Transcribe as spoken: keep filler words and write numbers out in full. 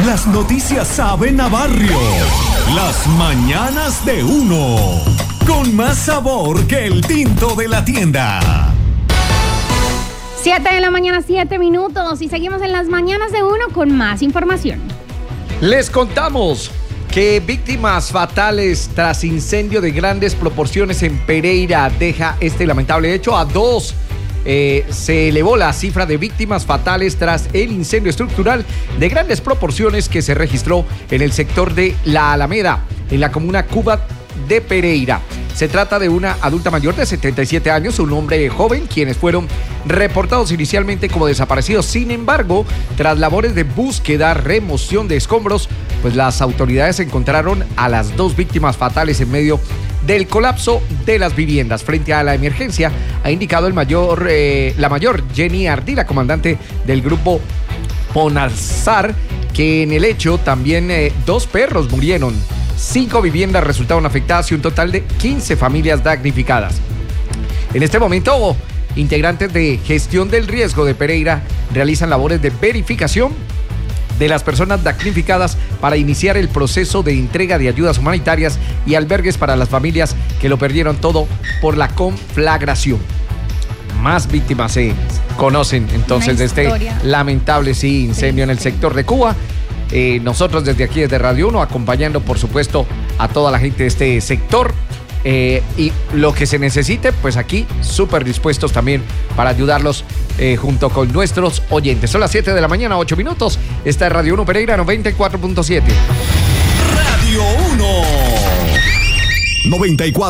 Las noticias saben a barrio. Las mañanas de uno. Con más sabor que el tinto de la tienda. Siete de la mañana, siete minutos. Y seguimos en las mañanas de uno con más información. Les contamos que víctimas fatales tras incendio de grandes proporciones en Pereira deja este lamentable hecho a dos. Eh, se elevó la cifra de víctimas fatales tras el incendio estructural de grandes proporciones que se registró en el sector de La Alameda, en la comuna Cuba de Pereira. Se trata de una adulta mayor de setenta y siete años, un hombre joven, quienes fueron reportados inicialmente como desaparecidos. Sin embargo, tras labores de búsqueda, remoción de escombros, pues las autoridades encontraron a las dos víctimas fatales en medio del colapso de las viviendas. Frente a la emergencia, ha indicado el mayor, eh, la mayor Jenny Ardila, comandante del grupo Ponalzar, que en el hecho también eh, dos perros murieron. Cinco viviendas resultaron afectadas y un total de quince familias damnificadas. En este momento, integrantes de gestión del riesgo de Pereira realizan labores de verificación de las personas damnificadas para iniciar el proceso de entrega de ayudas humanitarias y albergues para las familias que lo perdieron todo por la conflagración. Más víctimas se conocen entonces de este lamentable sí, incendio sí, en el sí. sector de Cuba. Eh, nosotros desde aquí, desde Radio uno, acompañando por supuesto a toda la gente de este sector. Eh, y lo que se necesite, pues aquí súper dispuestos también para ayudarlos eh, junto con nuestros oyentes. Son las siete de la mañana, ocho minutos. Esta es Radio uno Pereira noventa y cuatro punto siete. Radio uno noventa y cuatro.